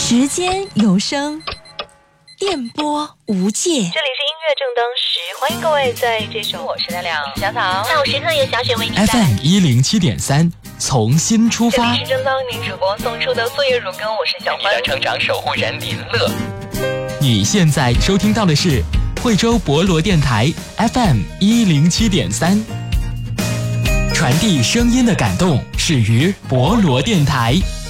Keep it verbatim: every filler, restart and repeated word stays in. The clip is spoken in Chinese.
时间有声，电波无界。这里是音乐正当时，欢迎各位在这首我是大亮小草下午时刻由小雪为您带来 F M 一零七点三，从新出发。 这里是正当您主播送出的岁月如歌，我是小欢。 你的成长守护人林乐。 你现在收听到的是惠州博罗电台 F M 一零七点三，传递声音的感动，始于博罗电台。